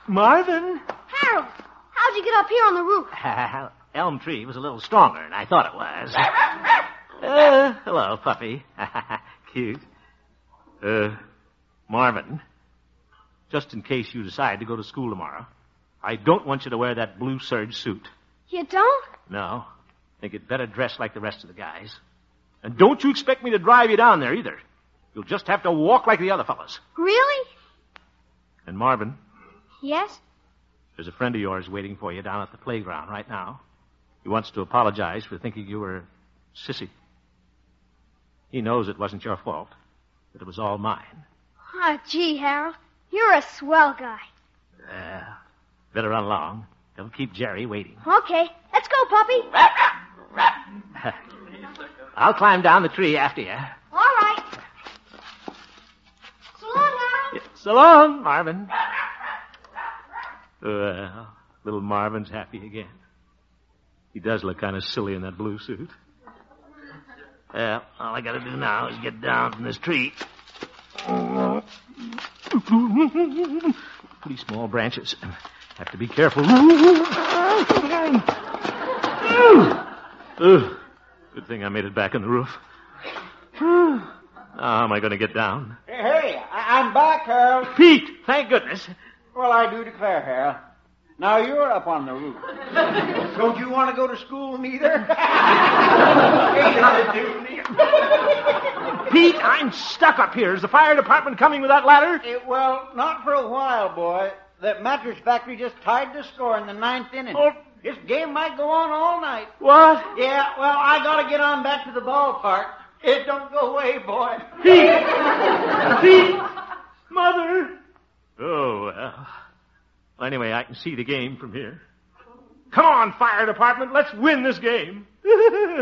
Marvin? Harold, how'd you get up here on the roof? Elm tree was a little stronger than I thought it was. Hello, puppy. Cute. Marvin, just in case you decide to go to school tomorrow, I don't want you to wear that blue serge suit. You don't? No. I think you'd better dress like the rest of the guys. And don't you expect me to drive you down there either. You'll just have to walk like the other fellas. Really? And Marvin, Yes? there's a friend of yours waiting for you down at the playground right now. He wants to apologize for thinking you were a sissy. He knows it wasn't your fault, that it was all mine. Oh, gee, Harold, you're a swell guy. Better run along. Don't keep Jerry waiting. Okay, let's go, puppy. I'll climb down the tree after you. All right. So long, Harold. So long, Marvin. Well, little Marvin's happy again. He does look kind of silly in that blue suit. Well, all I gotta do now is get down from this tree. Pretty small branches. Have to be careful. Good thing I made it back on the roof. How am I going to get down? Hey, I'm back, Harold. Pete, thank goodness. Well, I do declare, Harold. Now you're up on the roof. Don't you want to go to school neither? Pete, I'm stuck up here. Is the fire department coming with that ladder? Well, not for a while, boy. The mattress factory just tied the score in the 9th inning. Oh. This game might go on all night. What? Yeah, well, I gotta get on back to the ballpark. It don't go away, boy. Pete! Pete! Mother! Oh, well. Anyway, I can see the game from here. Come on, fire department. Let's win this game.